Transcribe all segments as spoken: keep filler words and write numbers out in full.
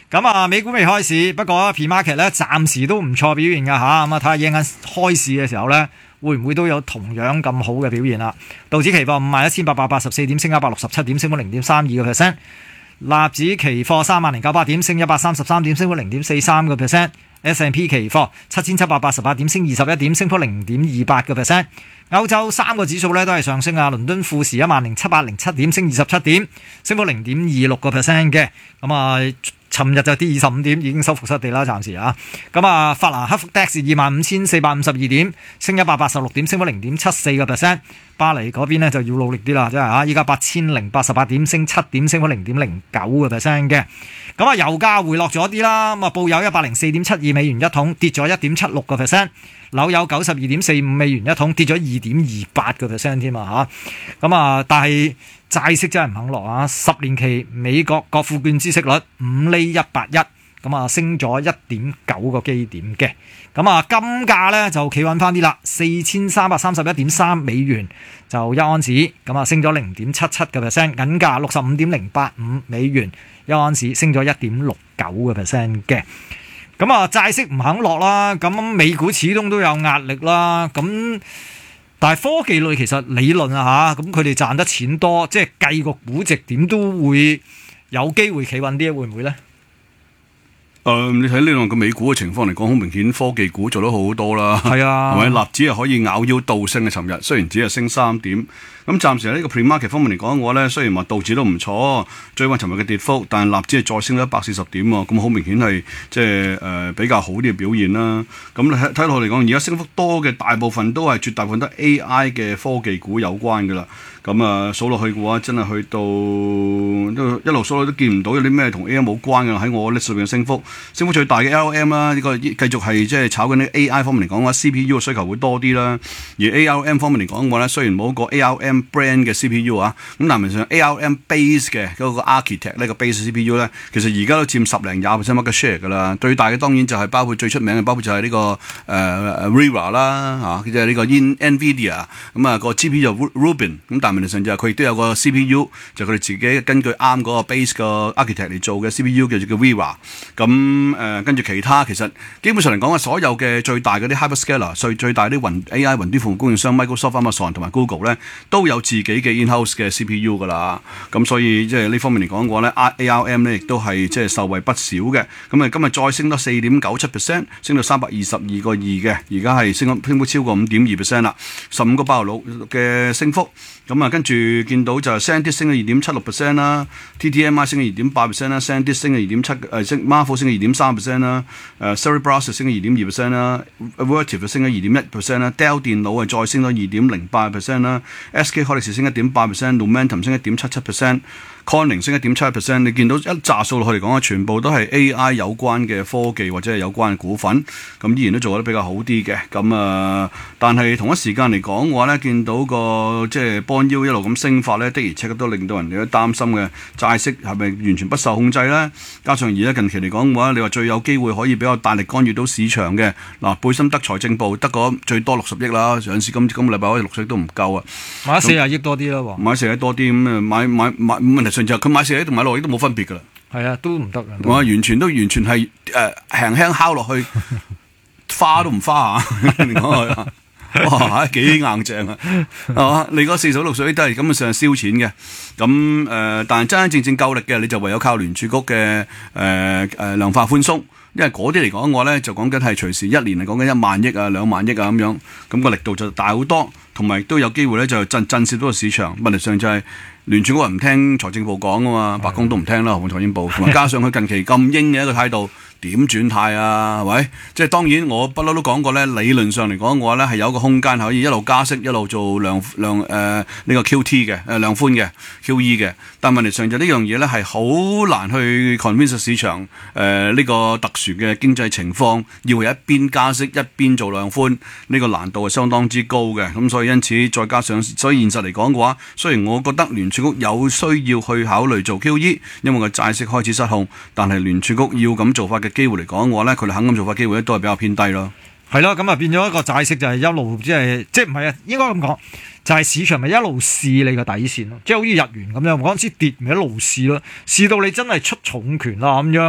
咁啊，美股未開市，不過 Pre-market 咧暫時都唔錯表現㗎吓，咁啊睇下一陣間開市嘅時候咧，會唔會都有同樣咁好嘅表現啦？道指期貨五萬一千八百八十四點，升一百六十七點，升幅零點三二個 percent。納指期貨三萬零九百點，升一百三十三點，升幅零點四三個 percent。S and P 期貨七千七百八十八點，升二十一點，升幅零點二八個 percent。歐洲三個指數咧都係上升啊，倫敦富時一萬零七百零七點，升二十七點，升幅零點二六個 percent 嘅。咁啊，尋日就跌二十五點，已經收復失地啦，暫時啊。咁啊，法蘭克福 D A X 二萬五千四百五十二點，升一百八十六點，升幅零點七四個 percent。巴黎嗰邊咧就要努力啲啦，真係啊！依家八千零八十八點，升七點，升幅零點零九個 percent 嘅。咁啊，油價回落咗啲啦，咁啊報有一百零四點七二美元一桶，跌咗一點七六個 percent。紐油九十二點四五美元一桶，跌咗二點二八個 percent 添啊嚇。咁啊，但係債息真係唔肯落啊！十年期美國國庫券孳息率五厘一八一。咁啊，升咗一點九個基點嘅。咁啊，金價咧就企穩翻啲啦，四千三百三十一點三美元就一盎司，咁啊升咗零點七七個 percent。銀價六十五點零八五美元一盎司，升咗一點六九個 percent 嘅。咁啊，債息唔肯落啦，咁美股始終都有壓力啦。咁但係科技類其實理論啊嚇，咁佢哋賺得錢多，即係計個估值點都會有機會企穩啲，會唔會咧？ 誒、呃，你睇呢兩個美股嘅情況嚟講，好明顯科技股做得好好多啦。 係啊， 係咪？納指係可以咬腰倒升嘅，尋日雖然只係升三點。咁暫時喺呢個 pre-market 方面嚟講嘅話咧，雖然話道指都唔錯，追翻尋日嘅跌幅，但係納指係再升咗一百四十點喎，咁好明顯係即係誒比較好啲嘅表現啦。咁你睇睇落嚟講，而家升幅多嘅大部分都係絕大部分都 A I 嘅科技股有關㗎啦。咁啊數落去嘅話，真係去到都一路數落都見唔到有啲咩同 A I 冇關嘅喺我 list 上邊嘅升幅，升幅最大嘅 L M 啦，呢個繼續係即係炒緊啲 A I 方面嚟講嘅話 ，C P U 嘅需求會多啲啦。而 A R M 方面嚟講嘅話咧，雖然冇一個 A R M brand 嘅 C P U 啊，咁但係上 A R M base 嘅嗰個 architect 呢個 base C P U 咧，其實而家都佔十零廿 percent 嘅 share 㗎啦。最大嘅當然就係包括最出名嘅，包括就係呢、這個誒、呃、Riva 啦嚇，即係呢個 Nvidia 咁啊個 G P U 就 Rubin 咁，但係問題上就係佢亦都有個 C P U，就佢哋自己根據啱嗰個 base 個 architect 嚟做嘅 C P U 叫做叫 Riva。咁誒跟住其他其實基本上嚟講啊，所有嘅最大嗰啲 hyperscaler 最最大啲雲 A I 雲端服務供應商 Microsoft、Amazon 同埋 Google 咧，都有自己嘅 in-house 嘅 C P U 㗎啦。咁所以即係呢方面嚟講嘅話咧 ，A R M 咧亦都係即係受惠不少嘅。咁啊今日再升多四點九七 percent， 升到三百二十二個二嘅，而家係升咗升幅超過五點二 percent 啦，十五個八毫六嘅升幅。咁啊跟住見到就係 SanDisk 升咗二點七六 percent 啦 ，T T M I 升咗二點八 percent 啦 ，SanDisk 升咗二點七誒升 Marvell 升咗二點三 percent 啦，誒 Cerebras 升咗二點二 percent 啦 ，Vertiv 升咗二點一 percent 啦 ，Dell 電腦啊再升咗二點零八 percent 啦 ，S K Hynix 升一點八 percent，Lumentum 升一點七七 percent。Corning 升一點七 percent， 你見到一紮數落去嚟講啊，全部都係 A I 有關嘅科技或者係有關嘅股份，咁依然都做得比較好啲嘅。咁啊、呃，但係同一時間嚟講嘅話咧，見到個即係 bond yield 一路咁升法咧，的而且確都令到人哋都擔心嘅債息係咪完全不受控制咧？加上而家近期嚟講嘅話，你話最有機會可以比較大力干預到市場嘅嗱，貝森德財政部得個最多六十億啦，上市今今個禮拜可以六十億都唔夠啊， 買咗四十億多啲啦喎， 買四十億多啲咁啊，買買買問題上就佢買四十億同買六十億都冇分別㗎啦。 係啊，都唔得啊！ 我完全都完全係誒輕輕敲落去，花都唔花啊！你講佢哇，幾硬淨啊！係嘛？你嗰四十六歲都係咁嘅上燒錢嘅，咁誒、呃，但係真真正正夠力嘅，你就唯有靠聯儲局嘅誒誒量化寬鬆，因為嗰啲嚟講我咧就講緊係隨時一年嚟講緊一萬億啊、兩萬億啊咁樣，咁個力度就大好多，同埋都有機會咧就震震懾到個市場。問題上就係、是。聯儲局唔聽財政部講啊嘛，白宮都唔聽啦，何況財政部，同埋加上佢近期咁鷹嘅一個態度，點轉態啊？係咪？即係當然，我不嬲都講過咧，理論上嚟講嘅話咧，係有一個空間可以一路加息，一路做量量誒呢個 Q T 嘅誒量寬嘅 Q E 嘅。但問題上就呢樣嘢咧係好難去 convince 市場誒呢、呃這個特殊嘅經濟情況，要係一邊加息一邊做量寬，呢、這個難度係相當之高嘅。咁所以因此再加上，所以現實嚟講嘅話，雖然我覺得聯儲局有需要去考慮做 Q E， 因為個債息開始失控，但係聯儲局要咁做法嘅機會嚟講嘅話咧，佢哋肯咁做法機會咧都係比較偏低咯。 係咯，咁啊變咗一個債息就係一路即係即係唔係啊？應該咁講，就係、是、市場咪一路試你個底線咯，即係好似日元咁樣，嗰陣時跌咪一路試咯，試到你真係出重拳啦咁樣，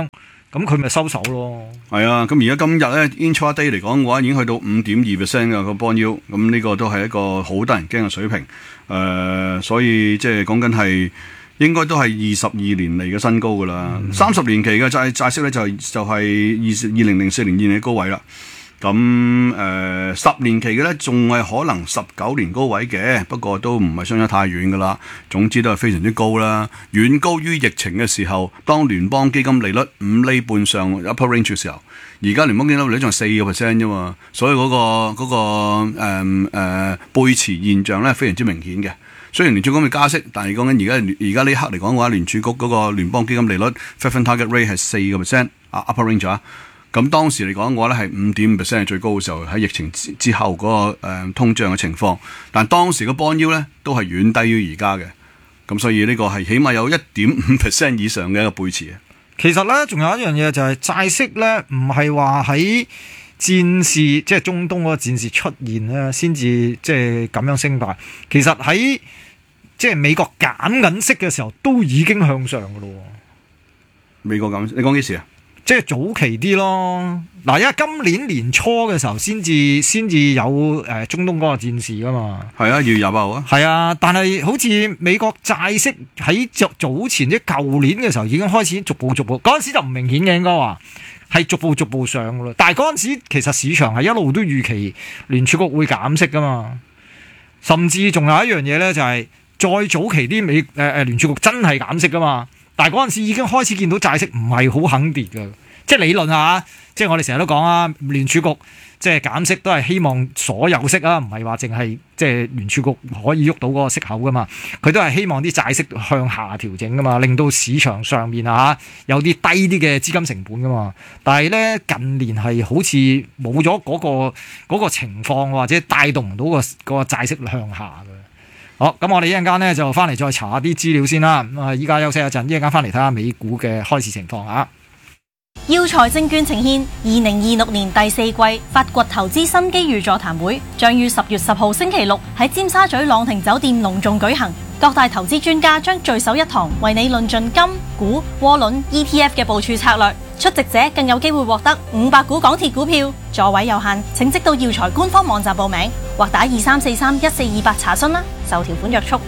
咁佢咪收手咯。 係啊，咁而家今日咧 intraday 嚟講嘅話，已經去到五點二 percent 嘅個 bond yield，咁呢個都係一個好得人驚嘅水平。誒、呃，所以即係講緊係應該都係二十二年嚟嘅新高噶啦。三十、嗯、年期嘅債債息咧就係、就係二二零零四年以嚟嘅高位啦。咁誒、呃、十年期嘅咧，仲係可能十九年高位嘅，不過都唔係相差太遠噶啦。總之都係非常之高啦，遠高於疫情嘅時候，當聯邦基金利率五厘半上 upper range 嘅時候，而家聯邦基金利率仲係四個 percent 啫嘛，所以嗰、嗰個嗰、嗰個誒誒、呃呃、背馳現象咧非常之明顯嘅。雖然聯儲局嘅加息，但係講緊而家而家呢刻嚟講嘅話，聯儲局嗰個聯邦基金利率 Fed target rate 係四個 percent 啊 upper range 啊。咁當時嚟講嘅話咧，係五點五 percent 係最高嘅時候，喺疫情之之後嗰、那個、呃、通脹嘅情況。但當時嘅 bond yield 咧都係遠低於而家嘅，咁所以呢個係起碼有一點五 percent 以上嘅一個背馳。 其實咧，仲有一樣嘢就係債息咧，唔係話喺戰事即係中東嗰個戰事出現咧，先至即係咁樣升大。其實喺即係美國減緊息嘅時候，都已經向上㗎咯。 美國減息，你講幾時啊？ 即係早期啲咯，嗱，因為今年年初嘅時候先至先至有誒、呃、中東嗰個戰事噶嘛。係啊，二月廿八號啊。係啊，但係好似美國債息喺早前即係舊年嘅時候已經開始逐步逐步，嗰陣時就唔明顯嘅，應該話係逐步逐步上噶啦。但係嗰陣時其實市場係一路都預期聯儲局會減息噶嘛，甚至仲有一樣嘢咧，就係、是、再早期啲美誒誒聯儲局真係減息噶嘛。但係嗰陣時已經開始見到債息唔係好肯跌嘅，即係理論下，即係我哋成日都講啊，聯儲局即係減息都係希望所有息啊，唔係話淨係即係聯儲局可以喐到嗰個息口噶嘛，佢都係希望啲債息向下調整噶嘛，令到市場上面啊有啲低啲嘅資金成本噶嘛。但係咧近年係好似冇咗嗰個嗰個情況，或者帶動唔到個嗰個債息向下嘅。好，咁我哋一陣間咧就翻嚟再查下啲資料先啦。咁啊，依家休息一陣，一陣間翻嚟睇下美股嘅開市情況啊。 耀才證券呈現二零二六年第四季發掘投資新機遇座談會，將於十月十號星期六喺尖沙咀朗廷酒店隆重舉行。各大投資專家將聚首一堂，為你論盡金、股、窩輪、E T F 嘅部署策略。出席者更有機會獲得五百股港鐵股票，座位有限，請即到耀才官方網站報名，或打二三四三一四二八查詢啦。受條款約束。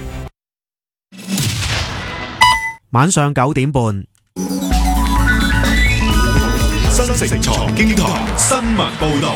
晚上九點半， 新城財經台新聞報道。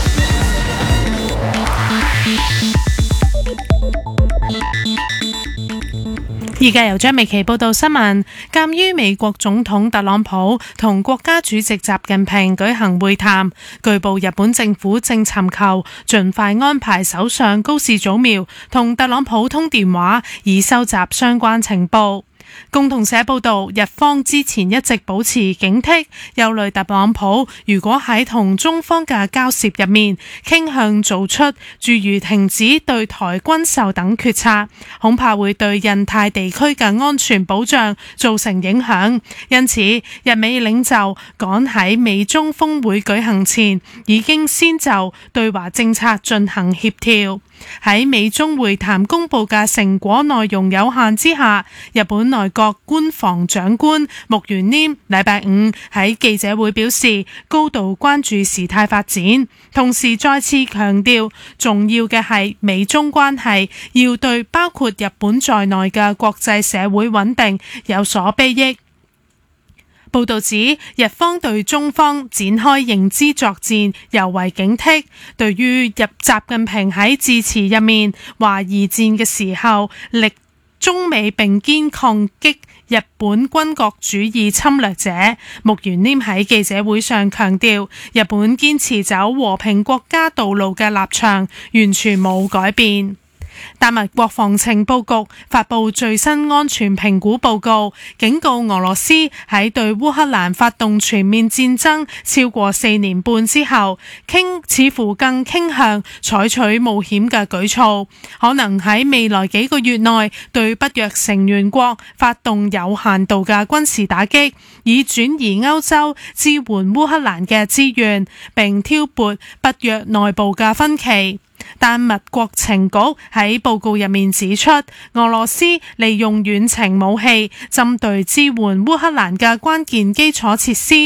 而家由張美琪報道新聞。鑑於美國總統特朗普同國家主席習近平舉行會談，據報日本政府正尋求盡快安排首相高市早苗同特朗普通電話，以收集相關情報。共同社報道，日方之前一直保持警惕，憂慮特朗普如果喺同中方嘅交涉入面傾向做出諸如停止對台軍售等決策，恐怕會對印太地區嘅安全保障造成影響。因此，日美領袖趕喺美中峰會舉行前，已經先就對華政策進行協調。喺美中會談公佈嘅成果內容有限之下，日本內閣官房長官木原稔禮拜五喺記者會表示，高度關注事態發展，同時再次強調重要嘅係美中關係要對包括日本在內嘅國際社會穩定有所裨益。報道指，日方對中方展開認知作戰尤為警惕，對於入習近平喺致辭入面話二戰嘅時候，力中美並肩抗擊日本軍國主義侵略者。木原稔喺記者會上強調，日本堅持走和平國家道路嘅立場完全冇改變。丹麥國防情報局發布最新安全評估報告，警告俄羅斯喺對烏克蘭發動全面戰爭超過四年半之後，傾似乎更傾向採取冒險嘅舉措，可能喺未來幾個月內對北約成員國發動有限度嘅軍事打擊，以轉移歐洲支援烏克蘭嘅資源，並挑撥北約內部嘅分歧。丹麥國情局喺報告入面指出，俄羅斯利用遠程武器針對支援烏克蘭嘅關鍵基礎設施。